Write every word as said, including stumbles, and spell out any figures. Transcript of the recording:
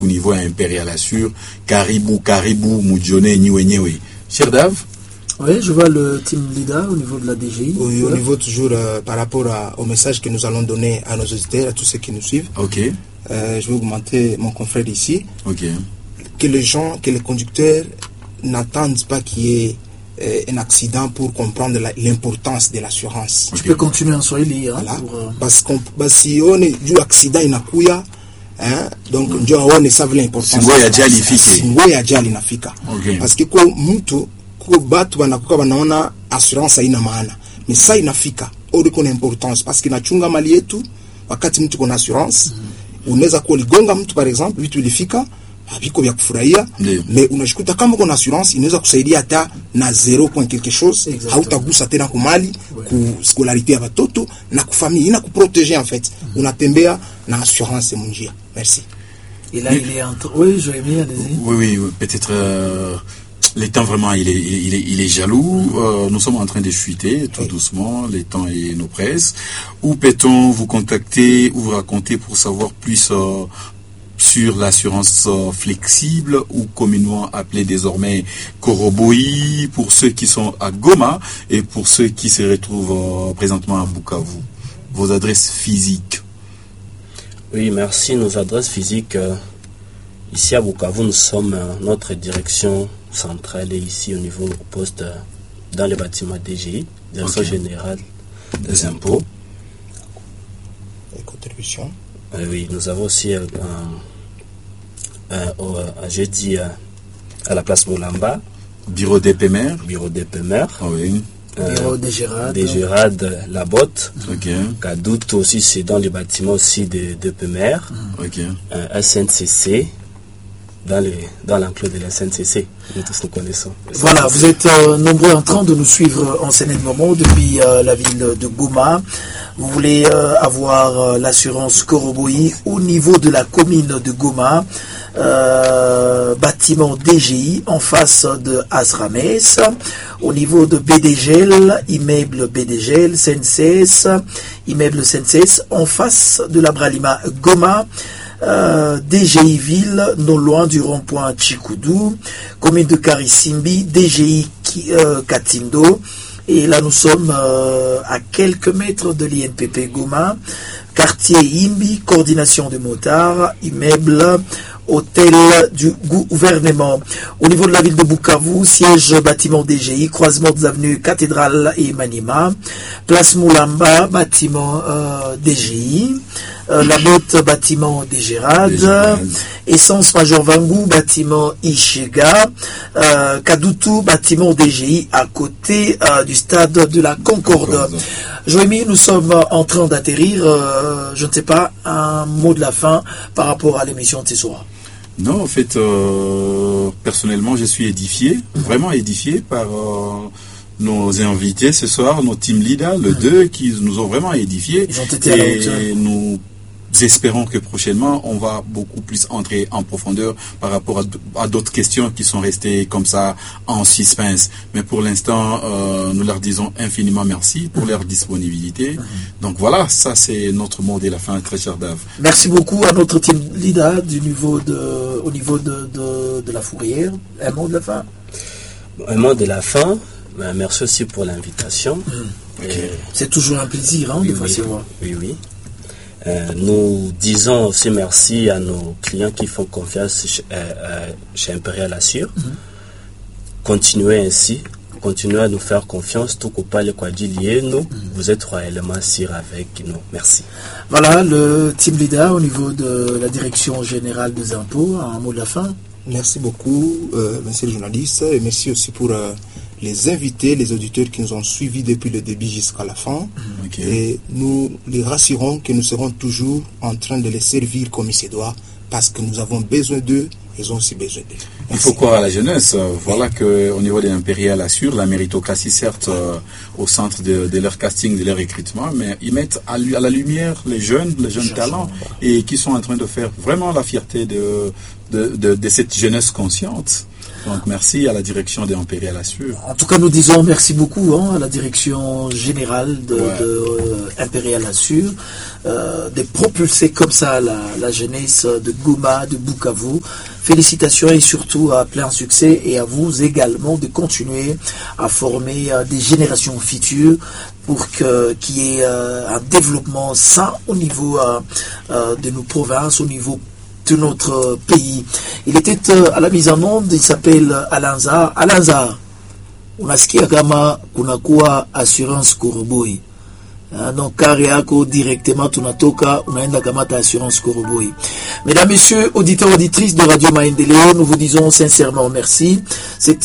au niveau impérial assure, Caribou, Caribou, Moudjone, Niwe, Niwe. Cher Dave? Oui, je vois le team leader au niveau de la D G I. Oui, au niveau toujours euh, par rapport à, au message que nous allons donner à nos auditeurs, à tous ceux qui nous suivent. Ok. Euh, je vais augmenter mon confrère ici. Ok. Que les gens, que les conducteurs n'attendent pas qu'il y ait euh, un accident pour comprendre la, l'importance de l'assurance. Okay. Tu peux continuer en Swahili. Hein, voilà. Pour, euh... Parce que si on est du accident inakuya, hein, donc mm. ndio aone savent l'importance. Singo ya jali ifike. Singo ya jali inafika. Okay. Parce que kwa mtu kwa batu wanakuwa wanaona assurance haina maana. Mais ça inafika. Odi kuna importance parce que inachunga mali yetu wakati mtu kuna assurance. Mm. Unaweza kuwa ligonga mtu par exemple, vitu ilifika haviko vya kufurahia, yeah. Mais unashikuta kama kuna assurance inaweza kusaidia hata na zero point quelque chose, hautagusa tena kumali, ouais. Ku scolarité ya watoto na kufamili, ina kuprotéger en fait. Mm. Unatembea na assurance munjia. Merci. Et là, oui. Il est entre... Oui, je vais bien, allez-y. Oui, oui, oui, peut-être... Euh... Le temps vraiment, il est, il est, il est jaloux. Euh, nous sommes en train de fuiter tout oui. doucement. Le temps est nous presse. Où peut-on vous contacter ou vous raconter pour savoir plus euh, sur l'assurance euh, flexible ou communément appelée désormais Koroboi pour ceux qui sont à Goma et pour ceux qui se retrouvent euh, présentement à Bukavu. Vos adresses physiques. Oui, merci. Nos adresses physiques. Euh, ici à Bukavu, nous sommes euh, notre direction centrale est ici au niveau au poste euh, dans le bâtiment D G I, Direction okay. Générale des, des impôts. Et contributions. Euh, oui, nous avons aussi, euh, euh, euh, j'ai dit, euh, à la place Moulamba. Bureau d'E P M R. Bureau d'E P M R. Ah oui. Euh, Bureau de Gérard. De Gérard, la botte. Ok. Kadout aussi, c'est dans le bâtiment aussi de d'E P M R. Ok. Euh, S N C C. Dans, les, dans l'enclos de la S N C C, nous tous nous connaissons. Voilà, vous êtes euh, nombreux en train de nous suivre en Seine-et-Marne depuis euh, la ville de Goma. Vous voulez euh, avoir euh, l'assurance Koroboi au niveau de la commune de Goma, euh, bâtiment D G I en face de Asrames, au niveau de B D G L, immeuble B D G L, S N C S, immeuble S N C S, en face de la Bralima Goma. Euh, D G I Ville, non loin du rond-point Chikoudou, commune de Karisimbi, D G I euh, Katindo, et là nous sommes euh, à quelques mètres de l'I N P P Goma, quartier Imbi, coordination de motards, immeuble, hôtel du gouvernement. Au niveau de la ville de Bukavu, siège bâtiment D G I, croisement des avenues Cathédrale et Manima, place Moulamba, bâtiment euh, D G I, euh, la botte bâtiment de Gérard, essence Major Vangou, bâtiment Ishega, euh, Kadutu, bâtiment D G I à côté euh, du stade de la Concorde. Concorde. Joëmi, nous sommes en train d'atterrir, euh, je ne sais pas, un mot de la fin par rapport à l'émission de ce soir. Non, en fait, euh, personnellement, je suis édifié, mmh. vraiment édifié par euh, nos invités ce soir, nos team leaders, les mmh. deux, qui nous ont vraiment édifiés. Ils ont été à la hauteur. Et nous espérons que prochainement, on va beaucoup plus entrer en profondeur par rapport à, à d'autres questions qui sont restées comme ça en suspense. Mais pour l'instant, euh, nous leur disons infiniment merci pour leur disponibilité. Mm-hmm. Donc voilà, ça c'est notre mot de la fin, très cher Dave. Merci beaucoup à notre team leader du niveau de, au niveau de, de, de la Fourrière. Un mot de la fin. Un mot de la fin. Ben, merci aussi pour l'invitation. Mm. Okay. C'est toujours un plaisir, hein, oui, de oui, faire voir. Oui, oui. Euh, nous disons aussi merci à nos clients qui font confiance chez, euh, chez Imperial Assure. Mm-hmm. Continuez ainsi, continuez à nous faire confiance, tout coupa le quadrilier, nous, mm-hmm. vous êtes royalement sûr avec nous. Merci. Voilà, le team leader au niveau de la direction générale des impôts, un mot de la fin. Merci beaucoup, euh, monsieur le journaliste, et merci aussi pour euh, les invités, les auditeurs qui nous ont suivis depuis le début jusqu'à la fin. Okay. Et nous les rassurons que nous serons toujours en train de les servir comme il se doit, parce que nous avons besoin d'eux, ils ont aussi besoin d'eux. Il faut croire à la jeunesse. Voilà qu'au niveau de l'Imperial Assure, la méritocratie, certes, euh, au centre de, de leur casting, de leur recrutement, mais ils mettent à, à la lumière les jeunes, les jeunes talents, et qui sont en train de faire vraiment la fierté de, de, de, de cette jeunesse consciente. Donc merci à la direction de Impérial Assure. En tout cas, nous disons merci beaucoup hein, à la direction générale de, ouais. de euh, Impérial Assure euh, de propulser comme ça la, la jeunesse de Goma, de Bukavu. Félicitations et surtout à plein succès, et à vous également de continuer à former euh, des générations futures pour que qu'il y ait euh, un développement sain au niveau euh, euh, de nos provinces, au niveau de notre pays. Il était euh, à la mise en onde, il s'appelle Alanza. Alanza, unasikia kama kunakuwa assurance Koroboi. Uh, donc kari yako directement tunatoka unaenda kamata assurance Koroboi. Mesdames, messieurs, auditeurs, auditrices de Radio Maendeleo, nous vous disons sincèrement merci. C'est